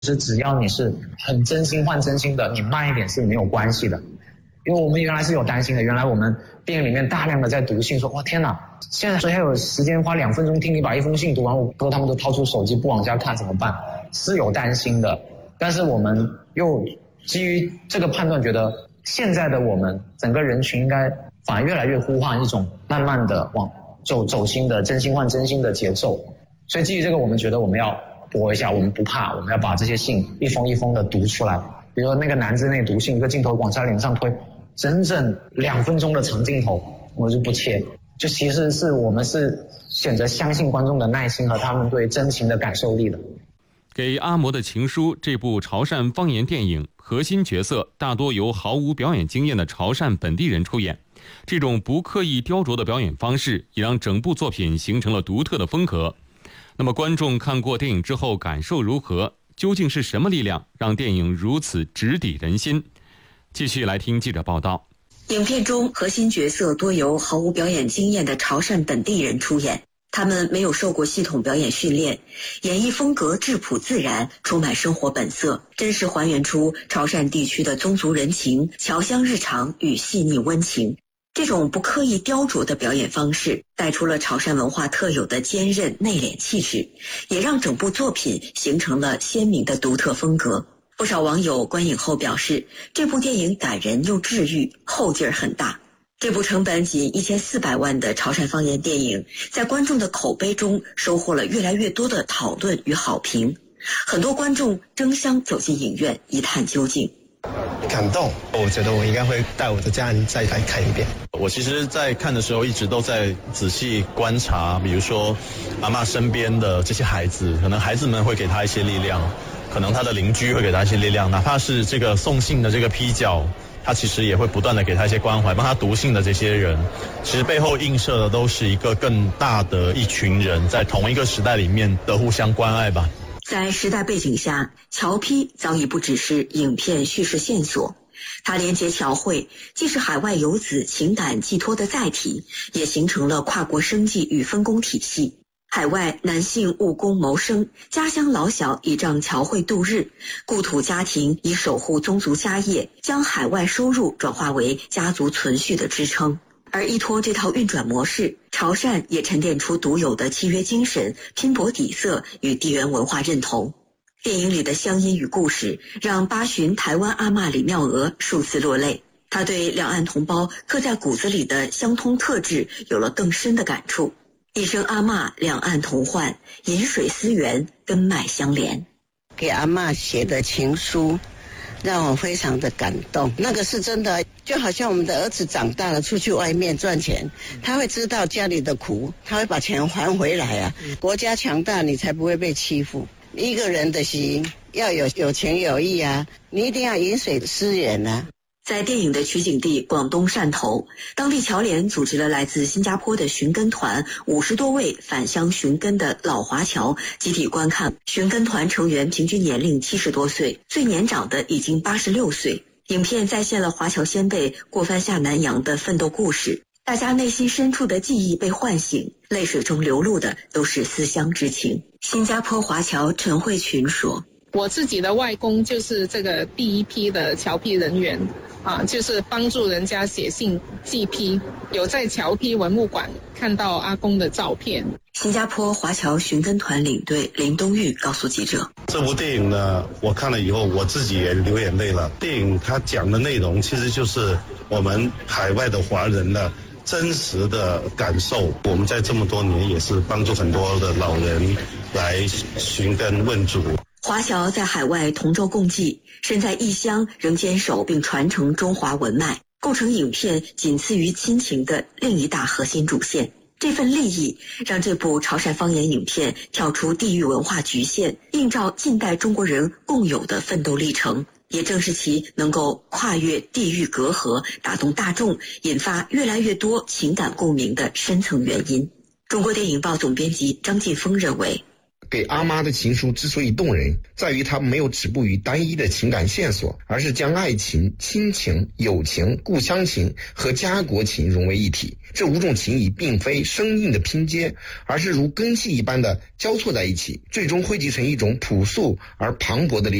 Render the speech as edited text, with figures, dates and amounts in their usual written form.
是只要你是很真心换真心的，你慢一点是没有关系的。因为我们原来是有担心的，原来我们电影里面大量的在读信，说哇天哪，现在谁还有时间花2分钟听你把一封信读完，我他们都掏出手机不往下看怎么办？是有担心的，但是我们又基于这个判断，觉得现在的我们整个人群应该反而越来越呼唤一种慢慢的往走心的真心换真心的节奏。所以基于这个，我们觉得我们要搏一下，我们不怕，我们要把这些信一封一封的读出来。比如说那个男子那读信，一个镜头往他脸上推，整整2分钟的长镜头，我就不切。就其实是我们是选择相信观众的耐心和他们对真情的感受力的。 给阿嬷的情书这部潮汕方言电影，核心角色大多由毫无表演经验的潮汕本地人出演。这种不刻意雕琢的表演方式，也让整部作品形成了独特的风格。那么观众看过电影之后感受如何？究竟是什么力量让电影如此直抵人心？继续来听记者报道。 影片中核心角色多由毫无表演经验的潮汕本地人出演，他们没有受过系统表演训练，演绎风格质朴自然，充满生活本色，真实还原出潮汕地区的宗族人情、侨乡日常与细腻温情。这种不刻意雕琢的表演方式带出了潮汕文化特有的坚韧内敛气质，也让整部作品形成了鲜明的独特风格。不少网友观影后表示，这部电影感人又治愈，后劲儿很大。这部成本仅1400万的潮汕方言电影，在观众的口碑中收获了越来越多的讨论与好评，很多观众争相走进影院一探究竟。 感动，我觉得我应该会带我的家人再来看一遍。 我其实在看的时候一直都在仔细观察，比如说阿嬷身边的这些孩子，可能孩子们会给他一些力量，可能他的邻居会给他一些力量，哪怕是这个送信的这个批角，他其实也会不断的给他一些关怀，帮他读信的这些人，其实背后映射的都是一个更大的一群人在同一个时代里面的互相关爱吧。 在时代背景下，侨批早已不只是影片叙事线索，它连接侨汇，既是海外游子情感寄托的载体，也形成了跨国生计与分工体系。海外男性务工谋生，家乡老小倚仗侨汇度日，故土家庭以守护宗族家业，将海外收入转化为家族存续的支撑。而依托这套运转模式，潮汕也沉淀出独有的契约精神、拼搏底色与地缘文化认同。电影里的乡音与故事，让巴寻台湾阿嬷李妙娥数次落泪。她对两岸同胞刻在骨子里的相通特质有了更深的感触。一声阿嬷，两岸同欢，饮水思源，根脉相连。 给阿嬷写的情书让我非常的感动，那个是真的，就好像我们的儿子长大了出去外面赚钱，他会知道家里的苦，他会把钱还回来啊。国家强大，你才不会被欺负。一个人的心要有情有义啊，你一定要饮水思源啊。 在电影的取景地广东汕头，当地侨联组织了来自新加坡的寻根团50多位返乡寻根的老华侨集体观看。寻根团成员平均年龄70多岁，最年长的已经86岁。影片再现了华侨先辈过番下南洋的奋斗故事，大家内心深处的记忆被唤醒，泪水中流露的都是思乡之情。新加坡华侨陈慧群说， 我自己的外公就是这个第一批的侨批人员就是帮助人家写信寄批，有在侨批文物馆看到阿公的照片。 新加坡华侨寻根团领队林东玉告诉记者， 这部电影呢，我看了以后我自己也流眼泪了。电影它讲的内容其实就是我们海外的华人的真实的感受。我们在这么多年也是帮助很多的老人来寻根问祖。 华侨在海外同舟共济，身在异乡仍坚守并传承中华文脉，构成影片仅次于亲情的另一大核心主线。这份利益让这部潮汕方言影片跳出地域文化局限，映照近代中国人共有的奋斗历程，也正是其能够跨越地域隔阂，打动大众，引发越来越多情感共鸣的深层原因。中国电影报总编辑张晋峰认为， 给阿妈的情书之所以动人，在于它没有止步于单一的情感线索，而是将爱情、亲情、友情、故乡情和家国情融为一体。这5种情谊并非生硬的拼接，而是如根系一般的交错在一起，最终汇集成一种朴素而磅礴的力量。